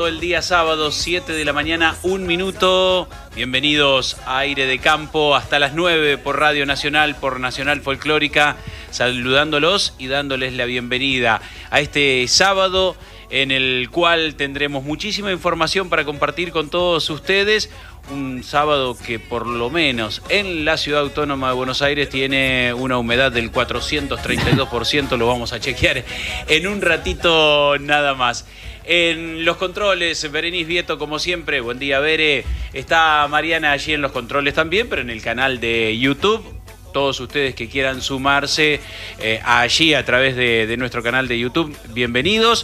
Todo el día sábado, 7 de la mañana, 1 minuto. Bienvenidos a Aire de Campo hasta las 9 por Radio Nacional, por Nacional Folclórica, saludándolos y dándoles la bienvenida a este sábado en el cual tendremos muchísima información para compartir con todos ustedes. Un sábado que por lo menos en la Ciudad Autónoma de Buenos Aires tiene una humedad del 432%, lo vamos a chequear en un ratito nada más. En los controles, Berenice Vieto, como siempre. Buen día, Bere. Está Mariana allí en los controles también, pero en el canal de YouTube. Todos ustedes que quieran sumarse allí a través de nuestro canal de YouTube, bienvenidos.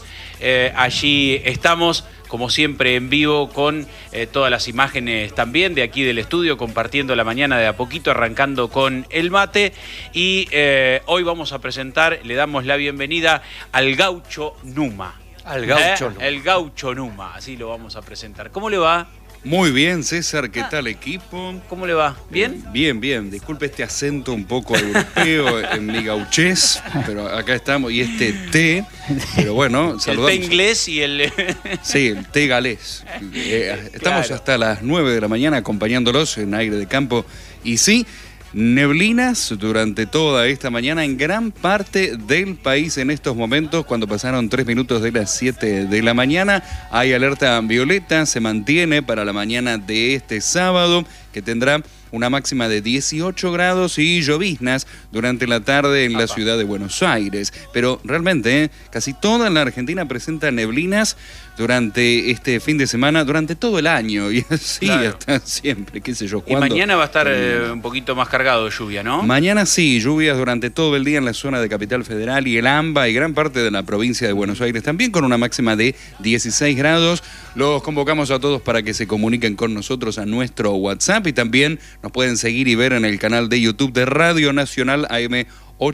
Allí estamos, como siempre, en vivo con todas las imágenes también de aquí del estudio, compartiendo la mañana de a poquito, arrancando con el mate. Y hoy vamos a presentar, le damos la bienvenida al Gaucho Numa. Al Gaucho Numa. El Gaucho Numa, así lo vamos a presentar. ¿Cómo le va? Muy bien, César, ¿qué tal, equipo? ¿Cómo le va? ¿Bien? Bien, bien. Disculpe este acento un poco europeo en mi gauchés, pero acá estamos. Y este té, pero bueno, saludamos. El té inglés y el... Sí, el té galés. Estamos Claro. hasta las 9 de la mañana acompañándolos en Aire de Campo. Y sí, neblinas durante toda esta mañana en gran parte del país en estos momentos. Cuando pasaron 3 minutos de las 7 de la mañana, hay alerta violeta, se mantiene para la mañana de este sábado, que tendrá una máxima de 18 grados y lloviznas durante la tarde en la ciudad de Buenos Aires. Pero realmente, casi toda la Argentina presenta neblinas durante este fin de semana, durante todo el año, y así Claro. hasta siempre, qué sé yo. Y ¿cuándo? mañana va a estar un poquito más cargado de lluvia, ¿no? Mañana sí, lluvias durante todo el día en la zona de Capital Federal y el AMBA y gran parte de la provincia de Buenos Aires, también con una máxima de 16 grados. Los convocamos a todos para que se comuniquen con nosotros a nuestro WhatsApp y también nos pueden seguir y ver en el canal de YouTube de Radio Nacional AM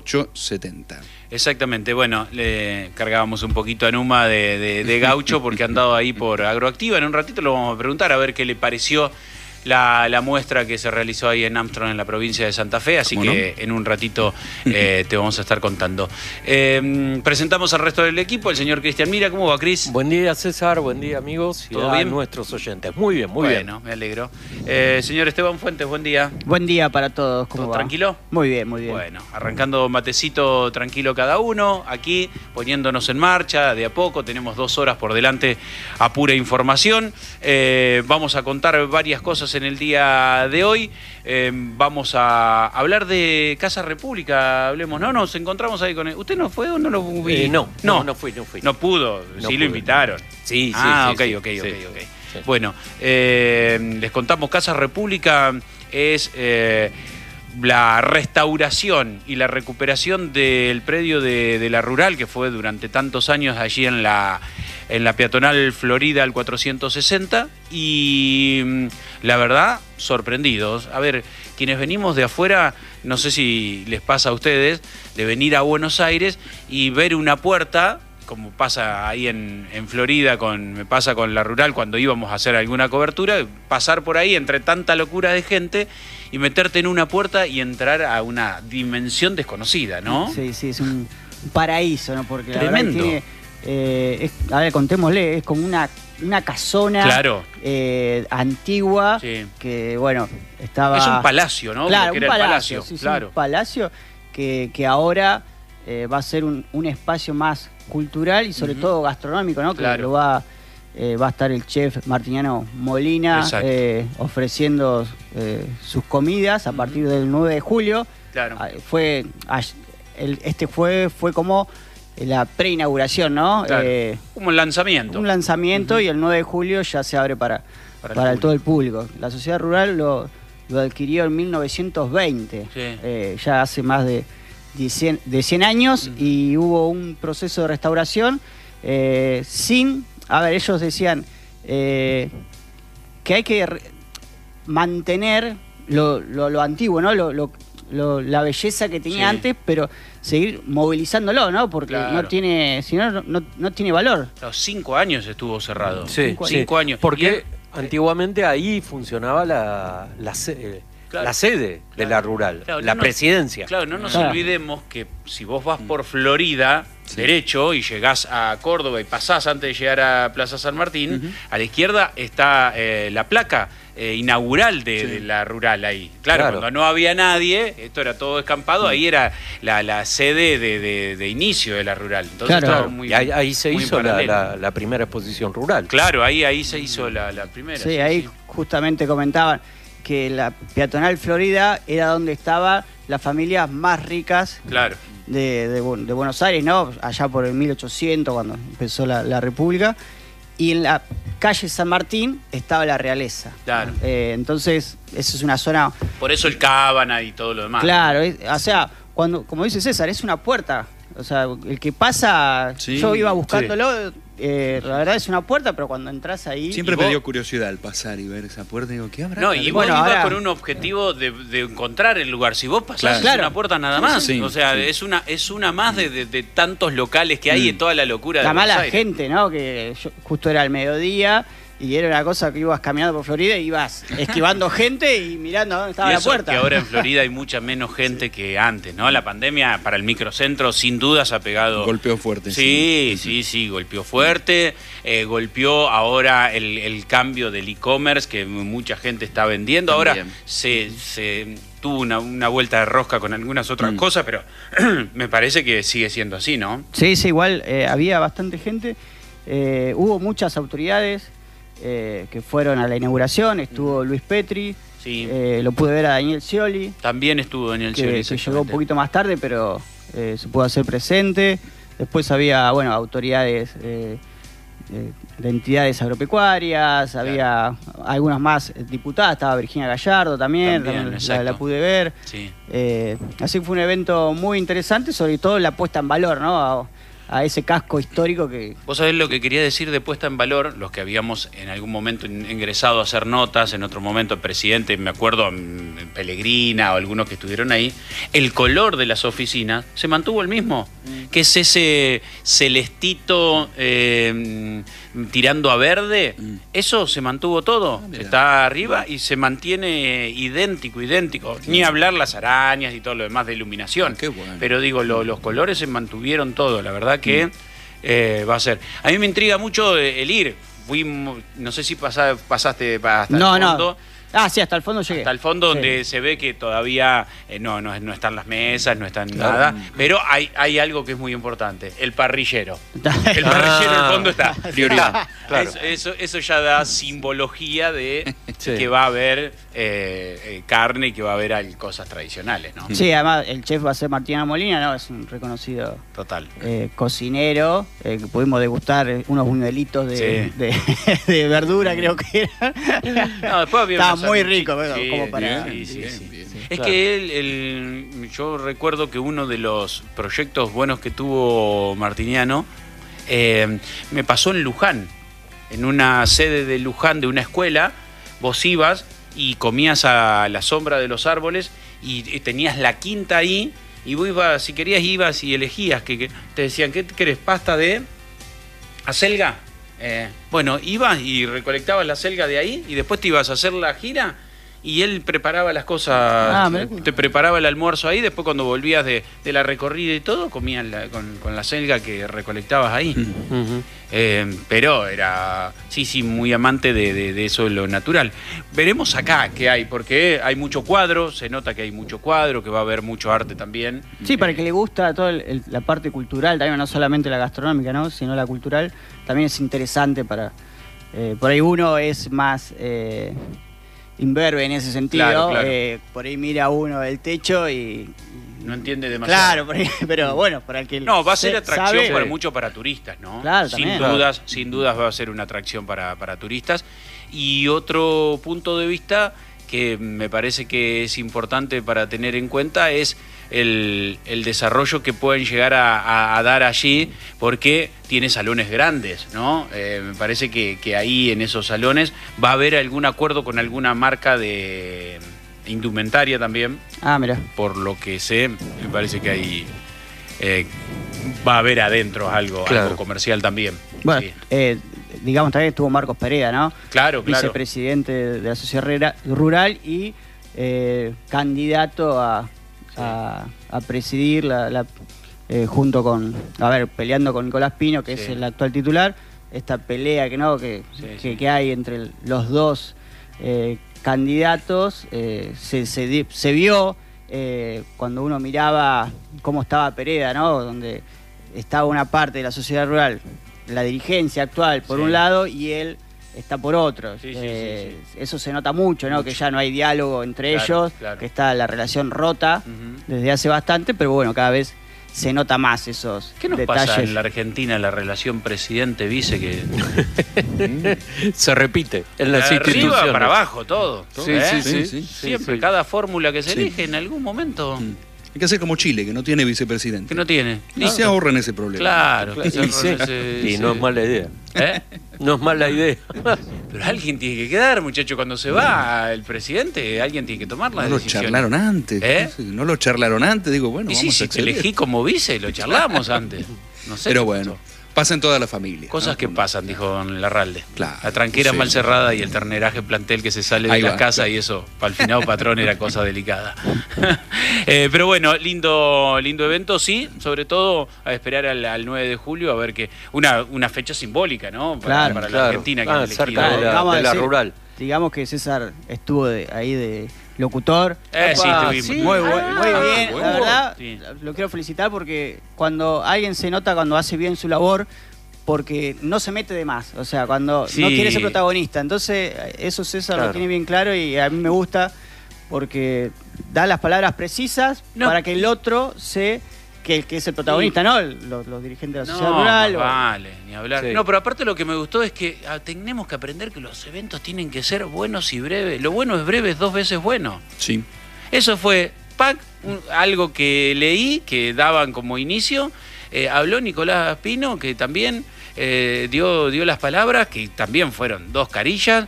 870. Exactamente, bueno, le cargábamos un poquito a Numa de Gaucho porque ha andado ahí por Agroactiva. En un ratito lo vamos a preguntar a ver qué le pareció la muestra que se realizó ahí en Armstrong, en la provincia de Santa Fe, así que en un ratito te vamos a estar contando. Presentamos al resto del equipo, el señor Cristian Mira. ¿Cómo va, Cris? Buen día, César, buen día, amigos, y ¿Todo a bien? nuestros oyentes. Muy bien, muy bien. Bueno, me alegro. Señor Esteban Fuentes, buen día. Buen día para todos, ¿cómo ¿Todo va? tranquilo? Muy bien, muy bien. Bueno, arrancando matecito tranquilo cada uno, aquí poniéndonos en marcha de a poco, tenemos 2 horas por delante a pura información. Vamos a contar varias cosas en el día de hoy. Vamos a hablar de Casa República, hablemos, ¿no? Nos encontramos ahí con él. ¿Usted no fue o no lo vi? No fui. No pudo, No sí pude. lo invitaron. Sí, Ah, sí. ok. Sí. Bueno, les contamos, Casa República es la restauración y la recuperación del predio de la Rural, que fue durante tantos años allí en la peatonal Florida al 460, y la verdad, sorprendidos. A ver, quienes venimos de afuera, no sé si les pasa a ustedes, de venir a Buenos Aires y ver una puerta, como pasa ahí en Florida, me pasa con la Rural cuando íbamos a hacer alguna cobertura, pasar por ahí entre tanta locura de gente y meterte en una puerta y entrar a una dimensión desconocida, ¿no? Sí, es un paraíso, ¿no? Porque Tremendo. la verdad que a ver, contémosle, es como una casona Claro. antigua, Sí. que bueno, estaba... Es un palacio, ¿no? Claro, Lo que un era el palacio, palacio, sí, claro. un palacio que ahora va a ser un espacio más cultural y sobre todo gastronómico, ¿no? Claro. Que lo va a estar el chef Martiniano Molina Exacto. ofreciendo sus comidas a partir del 9 de julio. Claro. Este fue como la preinauguración, ¿no? Claro. Como el lanzamiento. Un lanzamiento y el 9 de julio ya se abre para el todo el público. La sociedad rural lo adquirió en 1920, Sí. ya hace más de 100 años, y hubo un proceso de restauración ellos decían que hay que mantener lo antiguo, ¿no? La belleza que tenía antes, pero seguir movilizándolo, ¿no? Porque Claro. no tiene, si no tiene valor. Los 5 años estuvo cerrado. Sí, 5 años. Porque Y antiguamente ahí funcionaba la sede de la Rural, Claro, la no presidencia. Claro, no nos Claro. olvidemos que si vos vas por Florida, derecho y llegás a Córdoba y pasás antes de llegar a Plaza San Martín, a la izquierda está la placa inaugural de la rural ahí. Claro, cuando no había nadie, esto era todo descampado, ahí era la sede de inicio de la rural. Entonces estaba muy, y ahí se muy hizo paralelo. la primera exposición rural. Claro, ahí se hizo la primera. Sí, ahí justamente comentaban que la peatonal Florida era donde estaban las familias más ricas Claro. de Buenos Aires, ¿no? Allá por el 1800, cuando empezó la República. Y en la calle San Martín estaba la realeza. Claro. Entonces, esa es una zona... Por eso el Cábana y todo lo demás. Claro, o sea, como dice César, es una puerta. O sea, el que pasa, yo iba buscándolo, la verdad es una puerta, pero cuando entras ahí... Siempre me dio curiosidad al pasar y ver esa puerta y digo, ¿qué habrá? No, y vos ibas con un objetivo de encontrar el lugar. Si vos pasás es una puerta nada más. O sea, es una más de tantos locales que hay en toda la locura de Buenos mala Aires. gente, ¿no? Que justo era el mediodía y era una cosa que ibas caminando por Florida y ibas esquivando gente y mirando dónde estaba Y la eso puerta. que ahora en Florida hay mucha menos gente que antes, ¿no? La pandemia para el microcentro sin dudas ha pegado... Golpeó fuerte. Sí, golpeó fuerte. Golpeó ahora el cambio del e-commerce que mucha gente está vendiendo. También. Ahora se tuvo una vuelta de rosca con algunas otras cosas, pero me parece que sigue siendo así, ¿no? Sí, igual había bastante gente. Hubo muchas autoridades que fueron a la inauguración. Estuvo Luis Petri, lo pude ver a Daniel Scioli. También estuvo Daniel Scioli. Que llegó un poquito más tarde, pero se pudo hacer presente. Después había, autoridades de entidades agropecuarias, había algunas más diputadas, estaba Virginia Gallardo también la pude ver. Sí. Así que fue un evento muy interesante, sobre todo la puesta en valor, ¿no? A ese casco histórico que... Vos sabés lo que quería decir de puesta en valor, los que habíamos en algún momento ingresado a hacer notas, en otro momento el presidente, me acuerdo, Pellegrina o algunos que estuvieron ahí, el color de las oficinas se mantuvo el mismo, que es ese celestito tirando a verde, eso se mantuvo todo, está arriba y se mantiene idéntico, ni hablar las arañas y todo lo demás de iluminación, Bueno. pero digo, los colores se mantuvieron todo, la verdad que va a ser. A mí me intriga mucho el ir. No sé si pasaste hasta el fondo. Ah, sí, hasta el fondo llegué. Hasta el fondo donde se ve que todavía no están las mesas, no están nada. Pero hay algo que es muy importante, el parrillero. El parrillero en el fondo está. Prioridad. Claro. Eso ya da simbología de que va a haber carne y que va a haber cosas tradicionales, ¿no? Sí, además el chef va a ser Martina Molina, ¿no? Es un reconocido cocinero, que pudimos degustar unos buñuelitos de verdura, creo que era. No, después había estaba muy rico, como para... Sí. Es que yo recuerdo que uno de los proyectos buenos que tuvo Martiniano me pasó en Luján, en una sede de Luján de una escuela. Vos ibas y comías a la sombra de los árboles y tenías la quinta ahí y vos ibas, si querías ibas y elegías, que te decían, ¿qué querés? ¿Pasta de acelga? Bueno, ibas y recolectabas la selga de ahí y después te ibas a hacer la gira y él preparaba las cosas, te preparaba el almuerzo ahí, después cuando volvías de la recorrida y todo, comías con la selga que recolectabas ahí. Pero era, muy amante de eso, de lo natural. Veremos acá qué hay, porque hay mucho cuadro, se nota que hay mucho cuadro, que va a haber mucho arte también. Sí, para el que le gusta toda la parte cultural, también no solamente la gastronómica, ¿no? Sino la cultural, también es interesante para... por ahí uno es más... imberbe en ese sentido, claro. Por ahí mira uno el techo y no entiende demasiado. Claro, por ahí, pero bueno, para el que va a ser atracción sabe, mucho para turistas, ¿no? Claro, sin dudas va a ser una atracción para turistas. Y otro punto de vista que me parece que es importante para tener en cuenta es el desarrollo que pueden llegar a dar allí, porque tiene salones grandes, ¿no? Me parece que ahí en esos salones va a haber algún acuerdo con alguna marca de indumentaria también. Mira. Por lo que sé, me parece que ahí va a haber adentro algo comercial también. Bueno, sí. Digamos también estuvo Marcos Perea, ¿no? Claro. Vicepresidente de la Sociedad Rural y candidato a presidir junto con, peleando con Nicolás Pino, que Sí. es el actual titular, esta pelea que hay entre los dos candidatos, se vio cuando uno miraba cómo estaba Pereda, ¿no? Donde estaba una parte de la sociedad rural, la dirigencia actual por un lado y él está por otro. Sí. Eso se nota mucho, ¿no? Que ya no hay diálogo entre ellos, que está la relación rota desde hace bastante, pero bueno, cada vez se nota más esos ¿Qué nos detalles. pasa en la Argentina, la relación presidente-vice? Que Se repite en las de instituciones. arriba para abajo todo. Sí, sí. Siempre, cada fórmula que se elige en algún momento Hay que hacer como Chile, que no tiene vicepresidente. que no tiene. Y se ahorran ese problema. Claro. Y no es mala idea. ¿Eh? No es mala idea. Pero alguien tiene que quedar, muchacho, cuando se va el presidente, alguien tiene que tomar la No lo decisión. charlaron antes. ¿Eh? No lo charlaron antes, digo, bueno, Y vamos sí, a si te acceder. elegí como vice, lo charlamos antes. No sé. Pero bueno, pasa en toda la familia. Cosas ¿no? que pasan, dijo don Larralde. Claro, La tranquera sí. mal cerrada y el terneraje plantel que se sale de Ahí la va, casa claro. y eso, para el finado patrón era cosa delicada. Pero bueno, lindo evento, sí, sobre todo a esperar al 9 de julio, a ver que una fecha simbólica, ¿no? Claro, para la Argentina que han elegido. cerca de Vamos a la decir, rural. Digamos que César estuvo ahí de locutor. Sí, estuvimos. sí. Muy bien, bueno. la verdad, Sí. lo quiero felicitar porque cuando alguien se nota cuando hace bien su labor, porque no se mete de más, o sea, cuando Sí. no quiere ser protagonista. Entonces, eso César Claro. lo tiene bien claro y a mí me gusta porque da las palabras precisas para que el otro que es el protagonista, ¿no? Los dirigentes de la sociedad rural. Vale, ni hablar. Sí. No, pero aparte lo que me gustó es que tenemos que aprender que los eventos tienen que ser buenos y breves. Lo bueno es breve, es 2 veces bueno. Sí. Eso fue algo que leí, que daban como inicio. Habló Nicolás Pino, que también dio las palabras, que también fueron 2 carillas.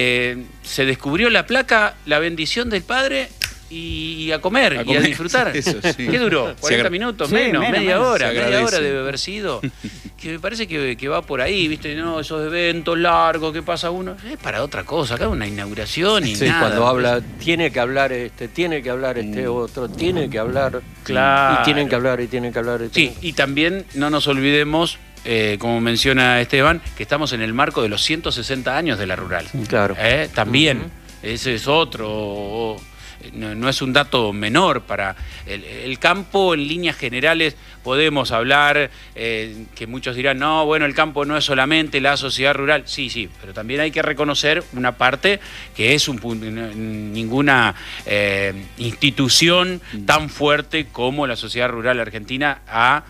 Se descubrió la placa, la bendición del padre y a comer y a disfrutar. Eso, sí. ¿Qué duró? Se ¿40 minutos? Sí, menos, menos, media menos. hora. Se Media agradece. hora debe haber sido. Que me parece que va por ahí, ¿viste? No, esos eventos largos que pasa uno. Es para otra cosa, acá una inauguración y Sí, nada. cuando habla, tiene que hablar tiene que hablar otro, tiene que hablar. Claro. Y tienen que hablar, y tienen que hablar. Sí, y también no nos olvidemos, como menciona Esteban, que estamos en el marco de los 160 años de la rural. Claro. También, ese es otro. No es un dato menor para el campo. En líneas generales podemos hablar, que muchos dirán, no, bueno, el campo no es solamente la sociedad rural. Sí, pero también hay que reconocer una parte que es ninguna institución tan fuerte como la sociedad rural argentina ha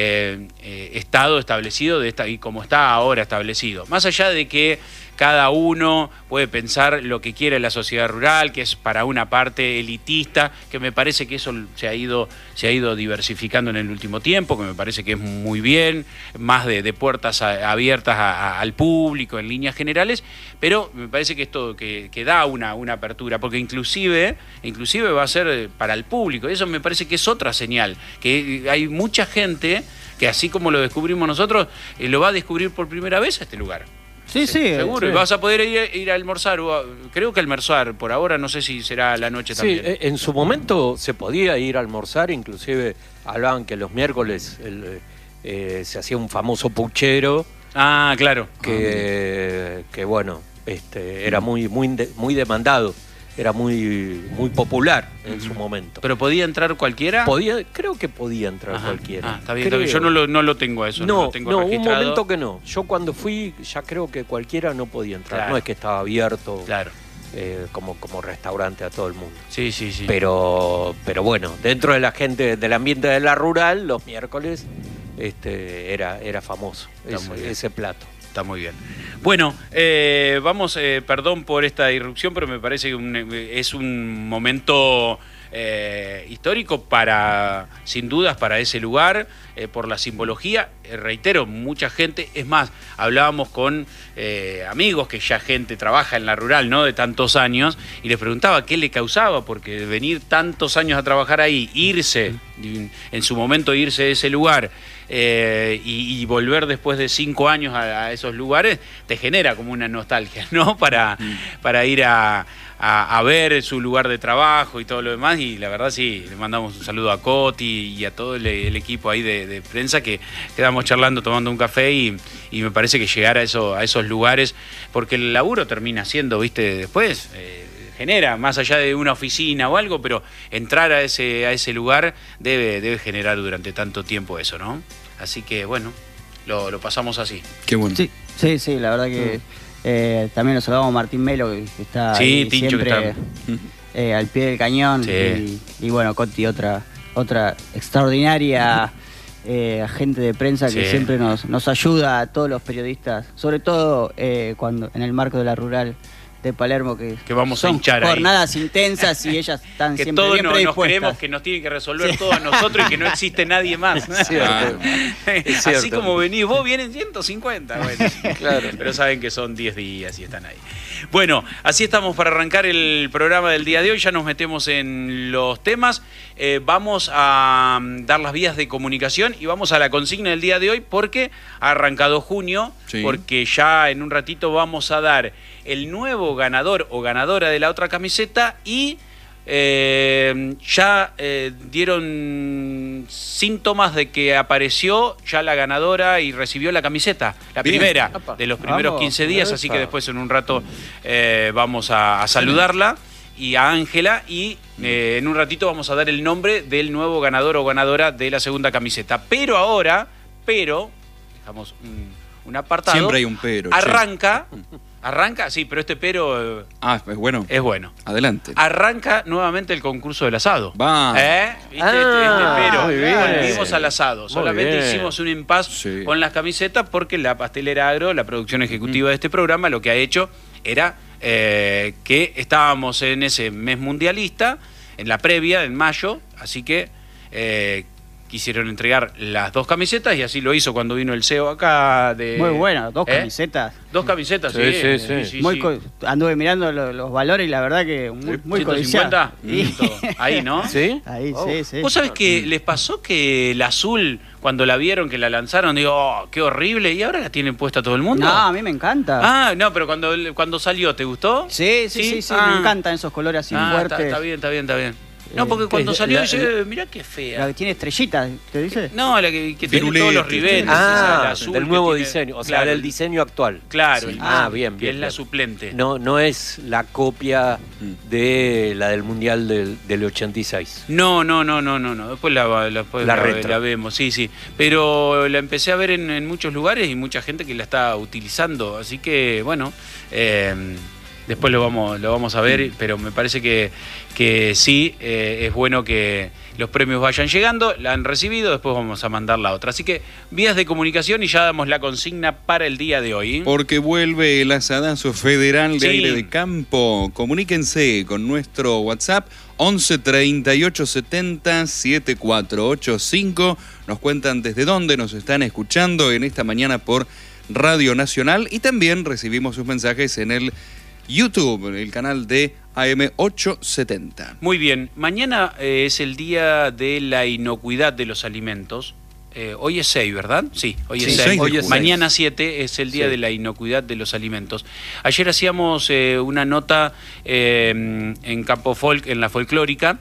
estado establecido y como está ahora establecido. Más allá de que cada uno puede pensar lo que quiere en la sociedad rural, que es para una parte elitista, que me parece que eso se ha ido diversificando en el último tiempo, que me parece que es muy bien, más de puertas abiertas al público en líneas generales, pero me parece que esto que da una apertura, porque inclusive va a ser para el público, eso me parece que es otra señal, que hay mucha gente que así como lo descubrimos nosotros, lo va a descubrir por primera vez a este lugar. Sí, Seguro, sí. y vas a poder ir a almorzar, creo que almorzar por ahora, no sé si será la noche Sí, también. en su momento se podía ir a almorzar, inclusive hablaban que los miércoles se hacía un famoso puchero Ah, claro. que bueno, era muy demandado, era muy popular en su momento. ¿Pero podía entrar cualquiera? Creo que podía entrar Ajá. cualquiera. Está bien, Creo. yo no lo tengo a eso, no lo tengo un registrado. momento que no. Yo cuando fui ya creo que cualquiera no podía entrar. Claro. No es que estaba abierto Claro. como restaurante a todo el mundo. Sí. Pero bueno, dentro de la gente del ambiente de la rural, los miércoles era famoso Está muy bien. ese plato. Está muy bien. Bueno, vamos, perdón por esta irrupción, pero me parece que es un momento histórico sin dudas para ese lugar, por la simbología. Reitero, mucha gente, es más, hablábamos con amigos que ya gente trabaja en la rural, ¿no? De tantos años, y les preguntaba qué le causaba, porque venir tantos años a trabajar ahí, irse, en su momento irse de ese lugar, y volver después de 5 años a esos lugares te genera como una nostalgia, ¿no? Para ir a ver su lugar de trabajo y todo lo demás, y la verdad sí, le mandamos un saludo a Coti y a todo el equipo ahí de prensa, que quedamos charlando, tomando un café, y me parece que llegar a esos lugares, porque el laburo termina siendo, viste, después genera, más allá de una oficina o algo, pero entrar a ese lugar debe generar durante tanto tiempo eso, ¿no? Así que bueno, lo pasamos así. Qué bueno. Sí, la verdad que también nos saludamos a Martín Melo, que está sí, Tincho, siempre al pie del cañón. Sí. Y bueno, Conti, otra extraordinaria agente de prensa que siempre nos ayuda a todos los periodistas, sobre todo cuando en el marco de la rural de Palermo, que vamos son a hinchar jornadas intensas y ellas están que siempre todos bien nos predispuestas. creemos que nos tienen que resolver todo a nosotros y que no existe nadie más. Es cierto. Así como venís vos, vienen 150. Bueno, Claro. Pero saben que son 10 días y están ahí. Bueno, así estamos para arrancar el programa del día de hoy. Ya nos metemos en los temas. Vamos a dar las vías de comunicación y vamos a la consigna del día de hoy, porque ha arrancado junio, porque ya en un ratito vamos a dar el nuevo ganador o ganadora de la otra camiseta, y ya dieron síntomas de que apareció ya la ganadora y recibió la camiseta, la primera de los primeros 15 días, así que después en un rato vamos a saludarla y a Ángela, y en un ratito vamos a dar el nombre del nuevo ganador o ganadora de la segunda camiseta. Pero ahora, dejamos un apartado. Siempre hay un pero. Arranca, sí, pero este pero es bueno. es bueno. Adelante. Arranca nuevamente el concurso del asado. Va. ¿Viste? Este pero muy bien. volvimos al asado. Muy Solamente bien. hicimos un impasse con las camisetas, porque la Pastelera Agro, la producción ejecutiva de este programa, lo que ha hecho era que estábamos en ese mes mundialista, en la previa, en mayo, así que quisieron entregar las 2 camisetas, y así lo hizo cuando vino el CEO acá. Muy bueno, 2 camisetas. 2 camisetas, Sí. Anduve mirando los valores y la verdad que muy codiciado. 150, ahí, ¿no? ¿Sí? Ahí, sí. ¿Vos sabés que les pasó que el azul, cuando la vieron, que la lanzaron, digo, oh, qué horrible, y ahora la tienen puesta todo el mundo? No, a mí me encanta. Ah, no, pero cuando salió, ¿te gustó? Sí, me encantan esos colores así fuertes. Está bien. No, porque cuando salió dice, mirá qué fea. La que tiene estrellitas, ¿te dice? No, la que tiene Firulete. todos los ribetes. esa, la azul del que nuevo tiene- diseño, o sea, claro, del diseño actual. Claro. Sí. el- Bien. Que es la suplente. No es la copia de la del Mundial del 86. No. Después La retro. la vemos, sí. Pero la empecé a ver en muchos lugares y mucha gente que la está utilizando. Así que, bueno, después lo vamos a ver, pero me parece que sí, es bueno que los premios vayan llegando. La han recibido, después vamos a mandar la otra. Así que vías de comunicación, y ya damos la consigna para el día de hoy. Porque vuelve el asadazo federal de Sí. Aire de Campo. Comuníquense con nuestro WhatsApp 11 38 70 7485. Nos cuentan desde dónde nos están escuchando en esta mañana por Radio Nacional, y también recibimos sus mensajes en el YouTube, en el canal de AM870. Muy bien, mañana es el día de la inocuidad de los alimentos. Hoy es 6, ¿verdad? Sí, hoy es Sí, 6. 6 de junio. Mañana 7 es el día Sí. de la inocuidad de los alimentos. Ayer hacíamos una nota en Campo Folk, en la folclórica,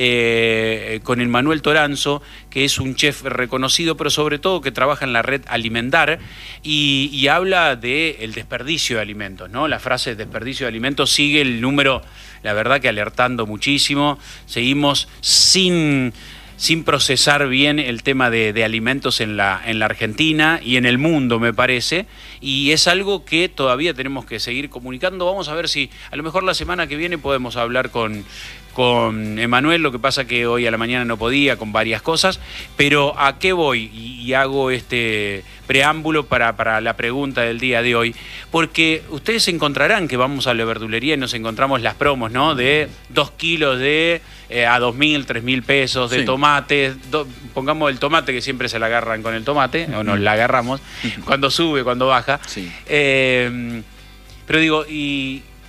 con el Manuel Toranzo, que es un chef reconocido, pero sobre todo que trabaja en la red Alimentar, y habla del desperdicio de alimentos, ¿no? La frase desperdicio de alimentos sigue el número, la verdad que alertando muchísimo. Seguimos sin procesar bien el tema de alimentos en la Argentina y en el mundo, me parece, y es algo que todavía tenemos que seguir comunicando. Vamos a ver si a lo mejor la semana que viene podemos hablar con Emanuel. Lo que pasa que hoy a la mañana no podía, con varias cosas, pero ¿a qué voy? Y hago este preámbulo para la pregunta del día de hoy, porque ustedes encontrarán que vamos a la verdulería y nos encontramos las promos, ¿no? De 2 kilos de a 2.000, 3.000 pesos de tomate. Pongamos el tomate, que siempre se la agarran con el tomate, o nos la agarramos, cuando sube, cuando baja. Sí. Pero digo, y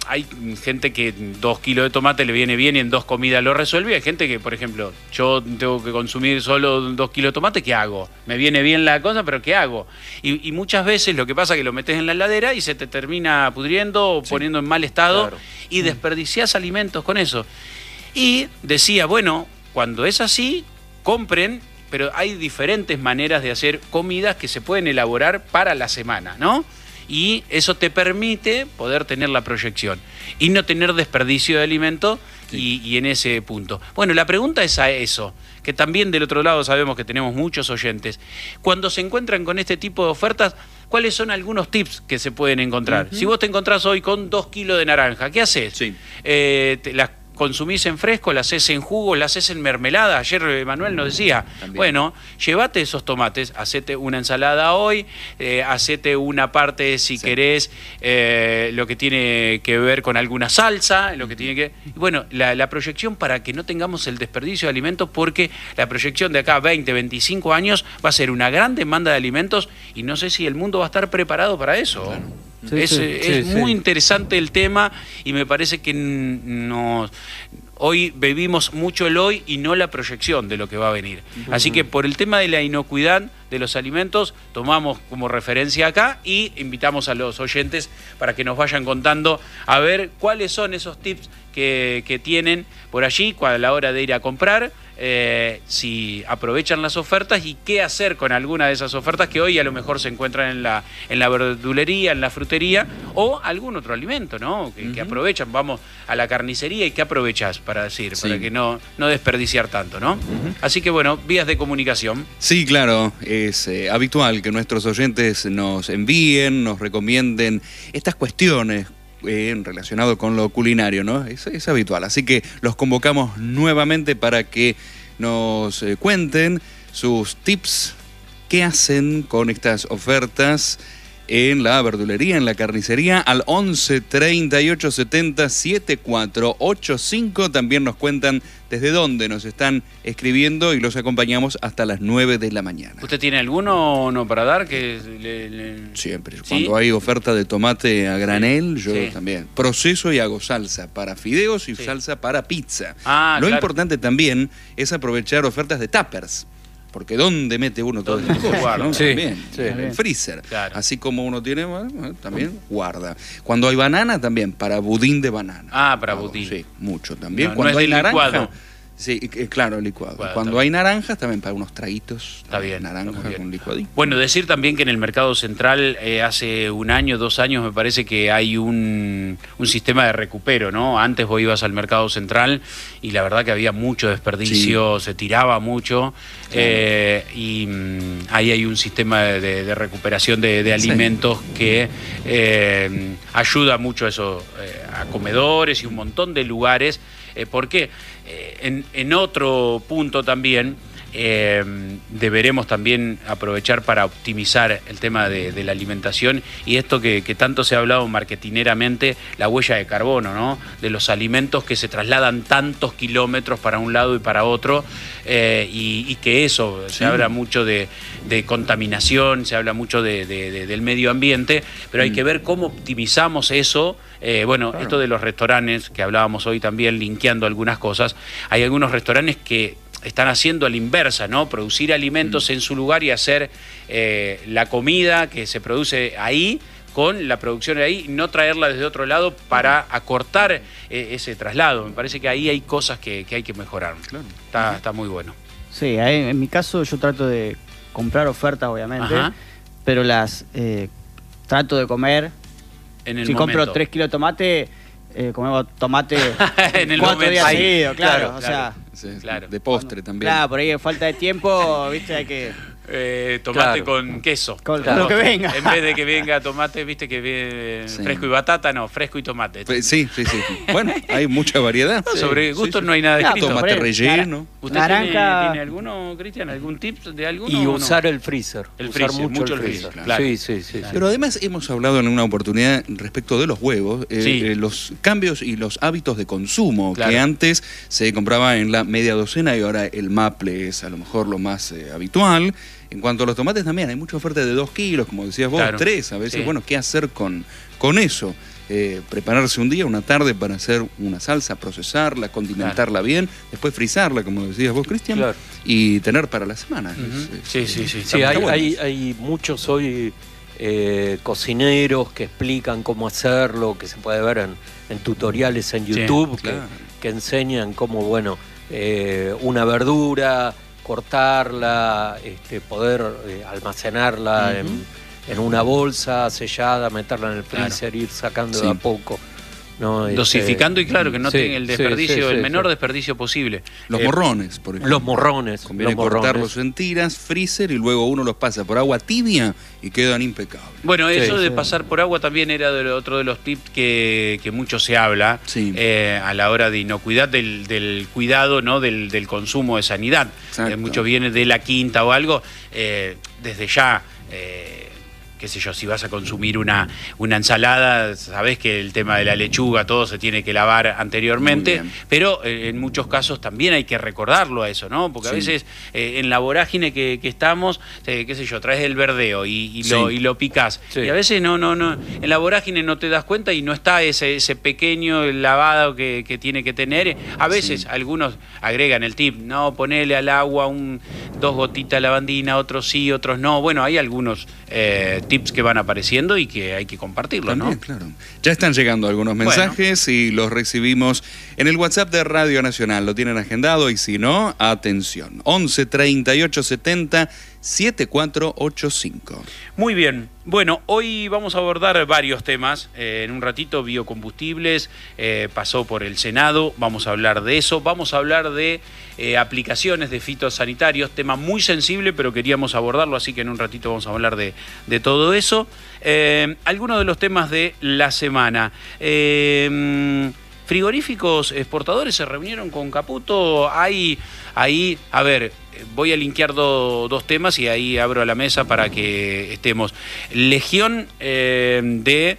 hay gente que 2 kilos de tomate le viene bien y en 2 comidas lo resuelve. Hay gente que, por ejemplo, yo tengo que consumir solo 2 kilos de tomate, ¿qué hago? Me viene bien la cosa, pero ¿qué hago? Y muchas veces lo que pasa es que lo metes en la heladera y se te termina pudriendo o poniendo en mal estado, y desperdiciás alimentos con eso. Y decía, bueno, cuando es así, compren, pero hay diferentes maneras de hacer comidas que se pueden elaborar para la semana, ¿no? Y eso te permite poder tener la proyección y no tener desperdicio de alimento y en ese punto. Bueno, la pregunta es a eso, que también del otro lado sabemos que tenemos muchos oyentes. Cuando se encuentran con este tipo de ofertas, ¿cuáles son algunos tips que se pueden encontrar? Si vos te encontrás hoy con 2 kilos de naranja, ¿qué haces? Sí. Las consumís en fresco, las haces en jugo, las haces en mermelada. Ayer Manuel nos decía, bueno, llévate esos tomates, hacete una ensalada hoy, hacete una parte, si querés, lo que tiene que ver con alguna salsa, lo que tiene que... Bueno, la proyección para que no tengamos el desperdicio de alimentos, porque la proyección de acá a 20, 25 años va a ser una gran demanda de alimentos y no sé si el mundo va a estar preparado para eso. Claro. Es muy interesante el tema y me parece que hoy vivimos mucho el hoy y no la proyección de lo que va a venir. Así que por el tema de la inocuidad de los alimentos, tomamos como referencia acá y invitamos a los oyentes para que nos vayan contando a ver cuáles son esos tips que tienen por allí a la hora de ir a comprar, si aprovechan las ofertas y qué hacer con alguna de esas ofertas que hoy a lo mejor se encuentran en la verdulería, en la frutería o algún otro alimento, ¿no? Que aprovechan. Vamos a la carnicería y ¿qué aprovechas para decir? Para que no desperdiciar tanto, ¿no? Así que bueno, vías de comunicación. Sí, claro, es habitual que nuestros oyentes nos envíen, nos recomienden estas cuestiones relacionado con lo culinario, ¿no? Es habitual, así que los convocamos nuevamente para que nos cuenten sus tips, qué hacen con estas ofertas en la verdulería, en la carnicería, al 11 38 70 7485. También nos cuentan desde dónde nos están escribiendo y los acompañamos hasta las 9 de la mañana. ¿Usted tiene alguno o no para dar? Siempre. ¿Sí? Cuando hay oferta de tomate a granel, yo también proceso y hago salsa para fideos y salsa para pizza. Lo importante también es aprovechar ofertas de tuppers. Porque ¿dónde mete uno todo esto? ¿No? También, en el freezer. Claro. Así como uno tiene, también guarda. Cuando hay banana, también, para budín de banana. Para budín. Sí, mucho también. Cuando hay naranja... Licuado. Sí, claro, licuado. Cuando hay naranjas, también para unos traguitos. Está bien. Naranja con licuadito. Bueno, decir también que en el mercado central hace 1 año, 2 años, me parece que hay un sistema de recupero, ¿no? Antes vos ibas al mercado central y la verdad que había mucho desperdicio, se tiraba mucho. Y ahí hay un sistema de recuperación de alimentos que ayuda mucho a eso, a comedores y un montón de lugares. ¿Por qué? En otro punto también deberemos también aprovechar para optimizar el tema de la alimentación y esto que tanto se ha hablado marketineramente, la huella de carbono, ¿no? De los alimentos que se trasladan tantos kilómetros para un lado y para otro, y que eso, se habla mucho de contaminación, se habla mucho del medio ambiente, pero hay que ver cómo optimizamos eso. Esto de los restaurantes, que hablábamos hoy también, linkeando algunas cosas, hay algunos restaurantes que están haciendo a la inversa, ¿no? Producir alimentos en su lugar y hacer la comida que se produce ahí con la producción de ahí, no traerla desde otro lado para acortar ese traslado. Me parece que ahí hay cosas que hay que mejorar. Claro. Está muy bueno. Sí, en mi caso yo trato de comprar ofertas, obviamente, pero las trato de comer. Si compro 3 kilos de tomate, comemos tomate en el 4 días seguidos, claro. O sea, de postre también. Claro, por ahí falta de tiempo, viste, hay que... tomate con queso. Con lo que venga. En vez de que venga tomate, viste que viene fresco y batata, no, fresco y tomate. Sí. Bueno, hay mucha variedad. Sobre gustos no hay nada escrito. Tomate relleno. ¿Usted tiene alguno, Cristian? ¿Algún tip de alguno? Y usar el freezer. Usar mucho el freezer. Claro. Sí. Pero además hemos hablado en una oportunidad respecto de los huevos, los cambios y los hábitos de consumo, que antes se compraba en la media docena y ahora el maple es a lo mejor lo más habitual. En cuanto a los tomates también hay mucha oferta de 2 kilos, como decías vos, 3 a veces. Bueno, ¿qué hacer con eso? prepararse un día, una tarde para hacer una salsa, procesarla, condimentarla bien, después frizarla, como decías vos, Cristian, y tener para la semana. Sí. Sí, hay muchos hoy cocineros que explican cómo hacerlo, que se puede ver en tutoriales en YouTube, que enseñan cómo, bueno, una verdura, cortarla, poder almacenarla en una bolsa sellada, meterla en el freezer, ir sacando de a poco, ¿no? Dosificando y claro, que no tenga el desperdicio, el menor desperdicio posible. Los morrones, por ejemplo. Los morrones. Conviene cortarlos en tiras, freezer, y luego uno los pasa por agua tibia y quedan impecables. Bueno, eso de pasar por agua también era otro de los tips que mucho se habla a la hora de inocuidad, del cuidado, ¿no? del consumo de sanidad. Mucho viene de la quinta o algo, desde ya... qué sé yo, si vas a consumir una ensalada, sabés que el tema de la lechuga, todo se tiene que lavar anteriormente, pero en muchos casos también hay que recordarlo a eso, ¿no? Porque a veces en la vorágine que estamos, qué sé yo, traes el verdeo y lo picás. Y a veces no, en la vorágine no te das cuenta y no está ese pequeño lavado que tiene que tener. A veces algunos agregan el tip, no, ponele al agua 2 gotitas de lavandina, otros sí, otros no. Bueno, hay algunos tips que van apareciendo y que hay que compartirlos, ¿no? Claro. Ya están llegando algunos mensajes y los recibimos en el WhatsApp de Radio Nacional. Lo tienen agendado y si no, atención. 11 38 70 7485. Muy bien. Bueno, hoy vamos a abordar varios temas. En un ratito, biocombustibles, pasó por el Senado, vamos a hablar de eso. Vamos a hablar de aplicaciones de fitosanitarios, tema muy sensible, pero queríamos abordarlo, así que en un ratito vamos a hablar de todo eso. Algunos de los temas de la semana. Frigoríficos exportadores se reunieron con Caputo. Ahí, a ver, voy a linkear dos temas y ahí abro la mesa para que estemos. Legión de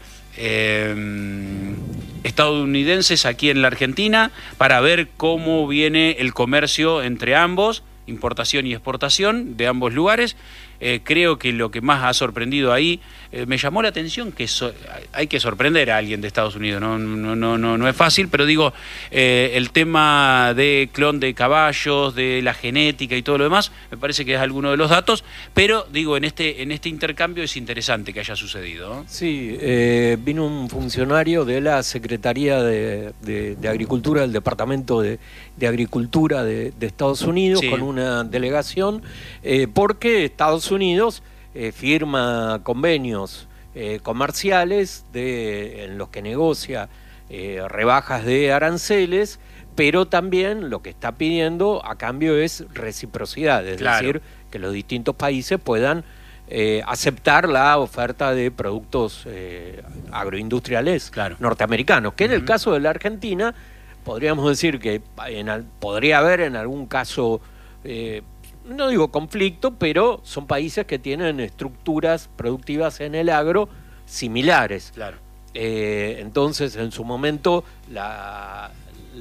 estadounidenses aquí en la Argentina para ver cómo viene el comercio entre ambos, importación y exportación de ambos lugares. Creo que lo que más ha sorprendido ahí, me llamó la atención que hay que sorprender a alguien de Estados Unidos, no es fácil, pero digo, el tema de clon de caballos, de la genética y todo lo demás, me parece que es alguno de los datos, pero digo, en este intercambio es interesante que haya sucedido, ¿no? Sí, vino un funcionario de la Secretaría de Agricultura, del Departamento de Agricultura de Estados Unidos, con una delegación, porque Estados Unidos firma convenios comerciales en los que negocia rebajas de aranceles, pero también lo que está pidiendo a cambio es reciprocidad, es decir, que los distintos países puedan aceptar la oferta de productos agroindustriales norteamericanos, que en el caso de la Argentina podríamos decir que podría haber en algún caso, no digo conflicto, pero son países que tienen estructuras productivas en el agro similares. Entonces, en su momento, la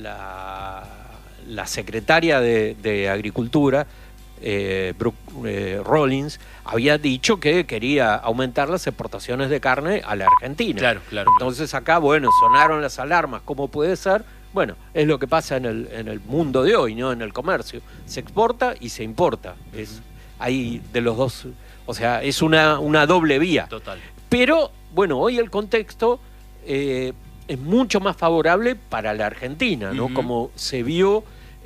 secretaria de Agricultura, Brooke Rollins, había dicho que quería aumentar las exportaciones de carne a la Argentina. Entonces acá, bueno, sonaron las alarmas. ¿Cómo puede ser? Bueno, es lo que pasa en el mundo de hoy, ¿no? En el comercio. Se exporta y se importa. Hay de los dos, o sea, es una doble vía. Total. Pero, bueno, hoy el contexto es mucho más favorable para la Argentina, ¿no? Como se vio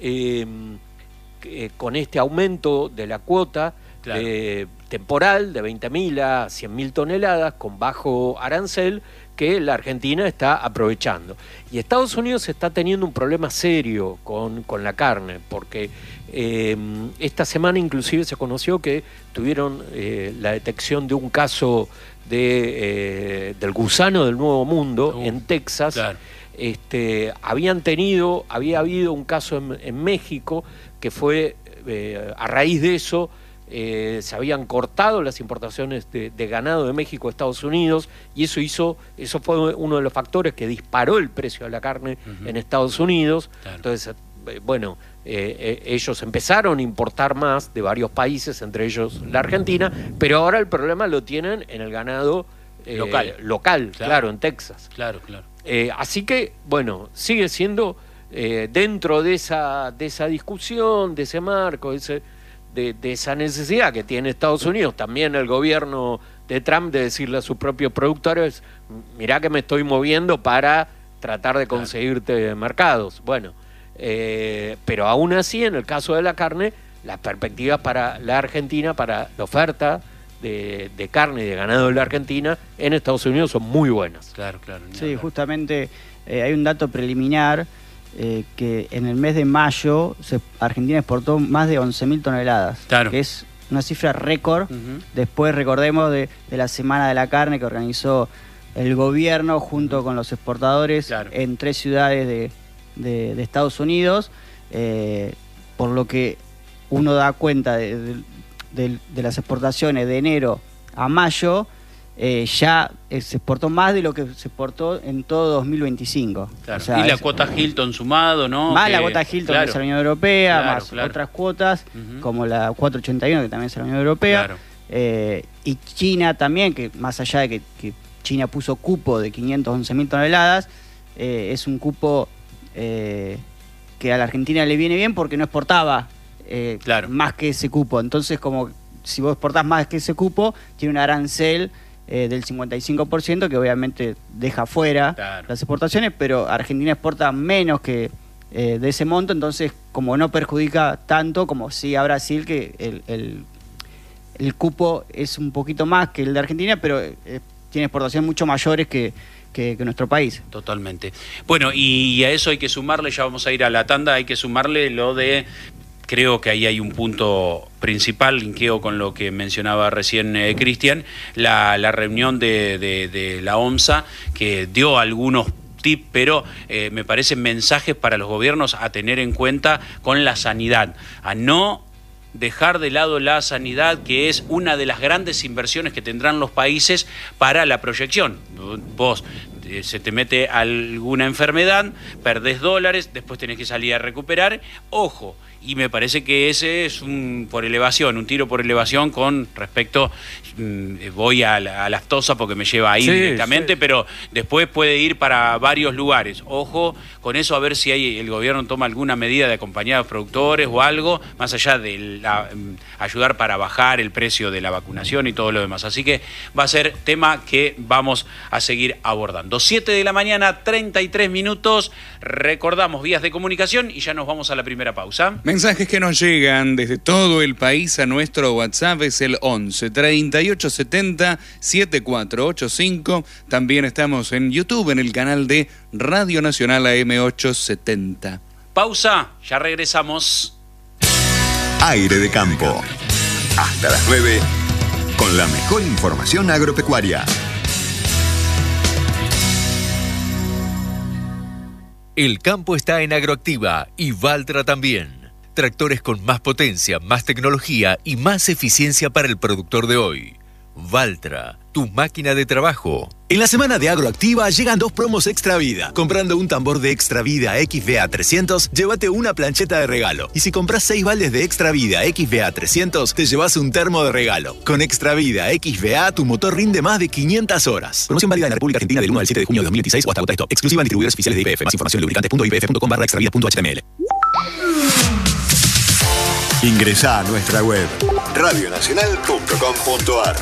con este aumento de la cuota temporal de 20.000 a 100.000 toneladas con bajo arancel, que la Argentina está aprovechando. Y Estados Unidos está teniendo un problema serio con la carne, porque esta semana inclusive se conoció que tuvieron la detección de un caso del gusano del Nuevo Mundo en Texas. Había habido un caso en México que fue, a raíz de eso, se habían cortado las importaciones de ganado de México a Estados Unidos, y eso fue uno de los factores que disparó el precio de la carne en Estados Unidos. Entonces, bueno, ellos empezaron a importar más de varios países, entre ellos la Argentina, pero ahora el problema lo tienen en el ganado local, claro, en Texas. Claro. Así que, bueno, sigue siendo dentro de esa discusión, de ese marco, de esa necesidad que tiene Estados Unidos, también el gobierno de Trump, de decirle a sus propios productores, mirá que me estoy moviendo para tratar de conseguirte mercados. Bueno, pero aún así, en el caso de la carne, las perspectivas para la Argentina, para la oferta de carne y de ganado de la Argentina en Estados Unidos son muy buenas. Claro. Sí, justamente hay un dato preliminar que en el mes de mayo Argentina exportó más de 11.000 toneladas, que es una cifra récord. Después, recordemos, de la Semana de la Carne que organizó el gobierno junto con los exportadores en 3 ciudades de Estados Unidos, por lo que uno da cuenta de las exportaciones de enero a mayo, ya se exportó más de lo que se exportó en todo 2025. O sea, y la cuota Hilton sumado, ¿no? Más la cuota Hilton que es la Unión Europea, más otras cuotas, como la 481 que también es la Unión Europea. Y China también, que más allá de que China puso cupo de 511.000 toneladas, es un cupo que a la Argentina le viene bien porque no exportaba más que ese cupo. Entonces, como si vos exportás más que ese cupo, tiene un arancel del 55%, que obviamente deja fuera las exportaciones, pero Argentina exporta menos que de ese monto, entonces como no perjudica tanto como sí a Brasil, que el cupo es un poquito más que el de Argentina, pero tiene exportaciones mucho mayores que nuestro país. Totalmente. Bueno, y a eso hay que sumarle, ya vamos a ir a la tanda, hay que sumarle lo de... Creo que ahí hay un punto principal, linkeo con lo que mencionaba recién Cristian, la reunión de la OMSA, que dio algunos tips, pero me parecen mensajes para los gobiernos a tener en cuenta con la sanidad, a no dejar de lado la sanidad, que es una de las grandes inversiones que tendrán los países para la proyección. Vos se te mete alguna enfermedad, perdés dólares, después tenés que salir a recuperar. Ojo, y me parece que ese es un tiro por elevación con respecto, voy a la aftosa porque me lleva ahí directamente, pero después puede ir para varios lugares. Ojo con eso, a ver si el gobierno toma alguna medida de acompañar a los productores o algo, más allá de ayudar para bajar el precio de la vacunación y todo lo demás. Así que va a ser tema que vamos a seguir abordando. 7 de la mañana, 33 minutos. Recordamos vías de comunicación y ya nos vamos a la primera pausa. Mensajes que nos llegan desde todo el país a nuestro WhatsApp es el 11 38 70 7485. También estamos en YouTube, en el canal de Radio Nacional AM870. Pausa, ya regresamos. Aire de Campo. Hasta las 9, con la mejor información agropecuaria. El campo está en Agroactiva y Valtra también. Tractores con más potencia, más tecnología y más eficiencia para el productor de hoy. Valtra, tu máquina de trabajo. En la semana de Agroactiva llegan 2 promos Extra Vida. Comprando un tambor de Extra Vida XVA 300, llévate una plancheta de regalo. Y si compras 6 baldes de Extra Vida XVA 300, te llevas un termo de regalo. Con Extra Vida XVA, tu motor rinde más de 500 horas. Promoción válida en la República Argentina del 1 al 7 de junio de 2016 o hasta agota stock. Exclusiva en distribuidores oficiales de IPF. Más información en lubricantes.ipf.com/extravida.html. Ingresá a nuestra web radionacional.com.ar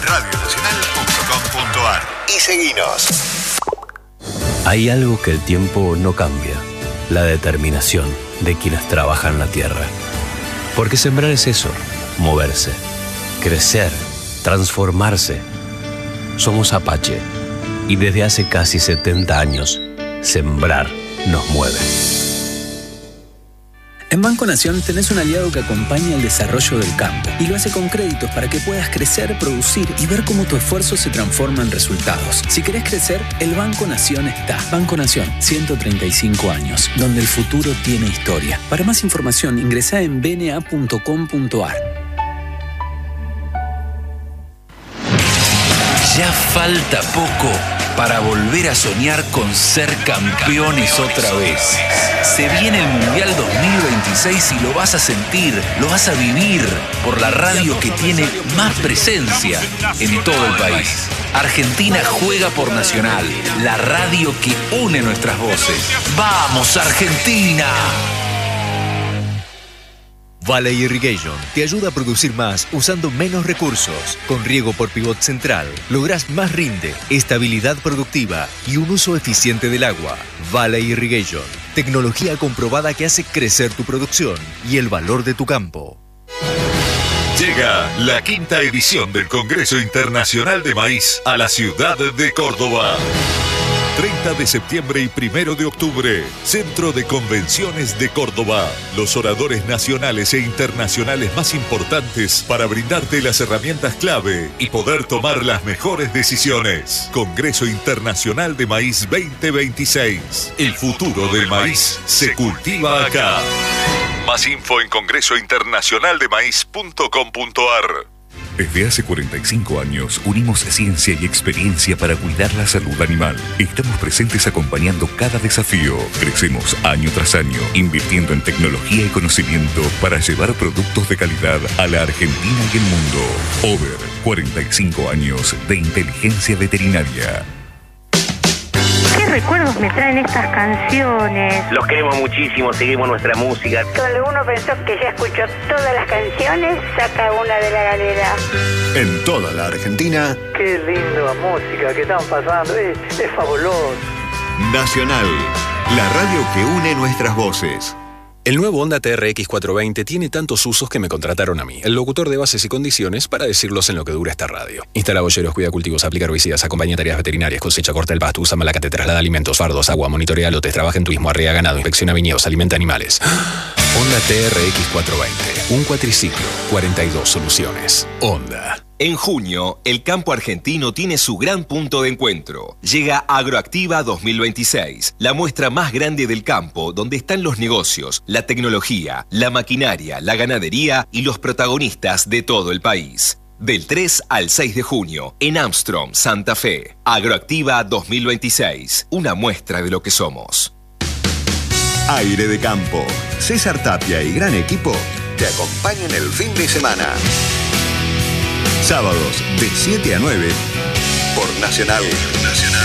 y seguinos. Hay algo que el tiempo no cambia: la determinación de quienes trabajan la tierra. Porque sembrar es eso: moverse, crecer, transformarse. Somos Apache y desde hace casi 70 años, sembrar nos mueve. En Banco Nación tenés un aliado que acompaña el desarrollo del campo y lo hace con créditos para que puedas crecer, producir y ver cómo tu esfuerzo se transforma en resultados. Si querés crecer, el Banco Nación está. Banco Nación, 135 años, donde el futuro tiene historia. Para más información, ingresá en bna.com.ar. Ya falta poco para volver a soñar con ser campeones otra vez. Se viene el Mundial 2026 y lo vas a sentir, lo vas a vivir por la radio que tiene más presencia en todo el país. Argentina juega por Nacional, la radio que une nuestras voces. ¡Vamos, Argentina! Valley Irrigation te ayuda a producir más usando menos recursos. Con riego por pivot central lográs más rinde, estabilidad productiva y un uso eficiente del agua. Valley Irrigation, tecnología comprobada que hace crecer tu producción y el valor de tu campo. Llega la 5ª edición del Congreso Internacional de Maíz a la ciudad de Córdoba. 30 de septiembre y 1 de octubre, Centro de Convenciones de Córdoba. Los oradores nacionales e internacionales más importantes para brindarte las herramientas clave y poder tomar las mejores decisiones. Congreso Internacional de Maíz 2026. El futuro del maíz se cultiva acá. Más info en congresointernacionaldemaíz.com.ar. Desde hace 45 años unimos ciencia y experiencia para cuidar la salud animal. Estamos presentes acompañando cada desafío. Crecemos año tras año, invirtiendo en tecnología y conocimiento para llevar productos de calidad a la Argentina y el mundo. Over, 45 años de inteligencia veterinaria. ¿Qué recuerdos me traen estas canciones? Los queremos muchísimo, seguimos nuestra música. Cuando uno pensó que ya escuchó todas las canciones, saca una de la galera. En toda la Argentina. Qué linda música que están pasando, es fabuloso. Nacional, la radio que une nuestras voces. El nuevo Honda TRX 420 tiene tantos usos que me contrataron a mí, el locutor de bases y condiciones, para decirlos en lo que dura esta radio. Instala boyeros, cuida cultivos, aplica herbicidas, acompaña tareas veterinarias, cosecha, corta el pasto, usa malacate, traslada alimentos, fardos, agua, monitorea lotes, trabaja en turismo, arrea ganado, inspecciona viñedos, alimenta animales. Honda TRX 420, un cuatriciclo, 42 soluciones. Honda. En junio, el campo argentino tiene su gran punto de encuentro. Llega Agroactiva 2026, la muestra más grande del campo, donde están los negocios, la tecnología, la maquinaria, la ganadería y los protagonistas de todo el país. Del 3 al 6 de junio, en Armstrong, Santa Fe. Agroactiva 2026, una muestra de lo que somos. Aire de Campo. César Tapia y gran equipo te acompañan el fin de semana. Sábados de 7 a 9 por Nacional.